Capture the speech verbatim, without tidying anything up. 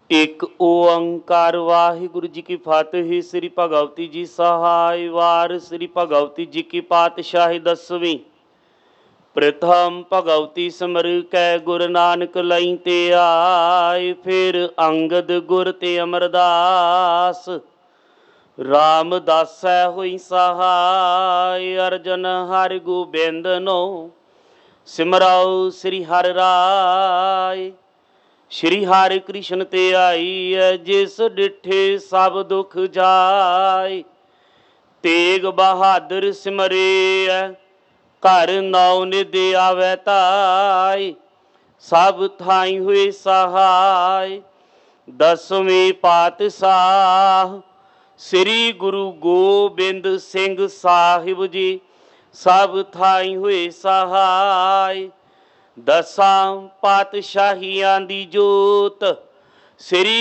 ਇੱਕ ਓੰਕਾਰ ਵਾਹਿਗੁਰੂ ਜੀ ਕੀ ਫਤਿਹ। ਸ੍ਰੀ ਭਗਵਤੀ ਜੀ ਸਹਾਇ ਵਾਰ। ਸ੍ਰੀ ਭਗਵਤੀ ਜੀ ਕੀ ਪਾਤਸ਼ਾਹੀ ਦਸਵੀਂ। ਪ੍ਰਥਮ ਭਗਵਤੀ ਸਿਮਰ ਕੈ ਗੁਰ ਨਾਨਕ ਲਈ ਤੇ ਆਏ। ਫਿਰ ਅੰਗਦ ਗੁਰ ਤੇ ਅਮਰਦਾਸ ਰਾਮਦਾਸੈ ਹੋਈ ਸਹਾਇ। ਅਰਜਨ ਹਰਿ ਗੋਬਿੰਦ ਨੋ ਸਿਮਰਾਉ ਸ੍ਰੀ ਹਰਿ ਰਾਇ। ਸ਼੍ਰੀ ਹਰਿ ਕ੍ਰਿਸ਼ਨ ਤੇ ਆਈ ਹੈ, ਜਿਸ ਡਿਠੇ ਸਭ ਦੁਖ ਜਾਏ। ਤੇਗ ਬਹਾਦਰ ਸਿਮਰੇ ਹੈ, ਘਰ ਨੌ ਨਿਧ ਆਵੈ ਤਾਈ। ਸਭ ਥਾਈ ਹੋਏ ਸਹਾਇ। ਦਸਵੇਂ ਪਾਤਸ਼ਾਹ ਸ੍ਰੀ ਗੁਰੂ ਗੋਬਿੰਦ ਸਿੰਘ ਸਾਹਿਬ ਜੀ ਸਭ ਥਾਈ ਹੋਏ ਸਹਾਇ। ਦਸਾਂ ਪਾਤਸ਼ਾਹੀਆਂ ਦੀ ਜੋਤ ਸ੍ਰੀ